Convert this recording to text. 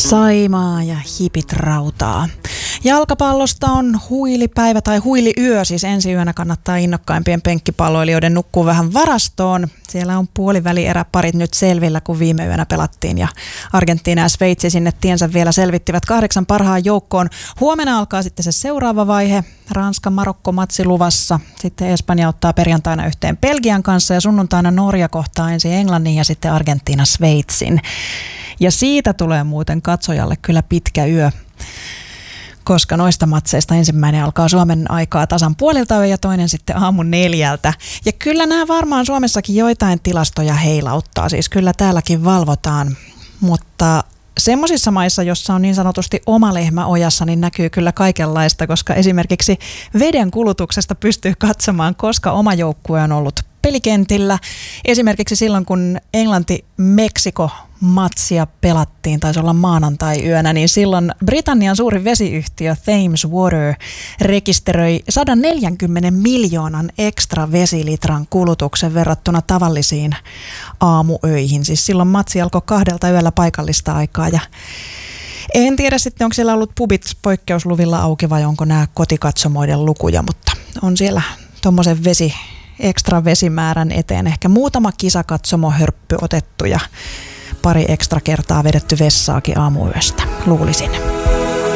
Saimaa ja hipit rautaa. Jalkapallosta on huilipäivä tai huiliyö, siis ensi yönä kannattaa innokkaimpien penkkipalloilijoiden nukkua vähän varastoon. Siellä on puolivälieräparit nyt selvillä, kun viime yönä pelattiin ja Argentiina ja Sveitsi sinne tiensä vielä selvittivät 8 parhaan joukkoon. Huomenna alkaa sitten se seuraava vaihe, Ranska-Marokko-matsi luvassa. Sitten Espanja ottaa perjantaina yhteen Belgian kanssa ja sunnuntaina Norja kohtaa ensin Englannin ja sitten Argentiina Sveitsin. Ja siitä tulee muuten katsojalle kyllä pitkä yö, koska noista matseista ensimmäinen alkaa Suomen aikaa tasan 3:30 ja toinen sitten aamun 4:00. Ja kyllä nämä varmaan Suomessakin joitain tilastoja heilauttaa, siis kyllä täälläkin valvotaan, mutta semmoisissa maissa, jossa on niin sanotusti oma lehmä ojassa, niin näkyy kyllä kaikenlaista, koska esimerkiksi veden kulutuksesta pystyy katsomaan, koska oma joukkue on ollut pelikentillä. Esimerkiksi silloin, kun Englanti-Meksiko-matsia pelattiin, taisi olla maanantai-yönä, niin silloin Britannian suuri vesiyhtiö Thames Water rekisteröi 140 miljoonan ekstra vesilitran kulutuksen verrattuna tavallisiin aamuöihin. Siis silloin matsi alkoi 2:00 yöllä paikallista aikaa ja en tiedä sitten, onko siellä ollut pubit poikkeusluvilla auki vai onko nämä kotikatsomoiden lukuja, mutta on siellä tuommoisen ekstra vesimäärän eteen ehkä muutama kisakatsomo hörppy otettu ja pari ekstra kertaa vedetty vessaakin aamuyöstä, luulisin.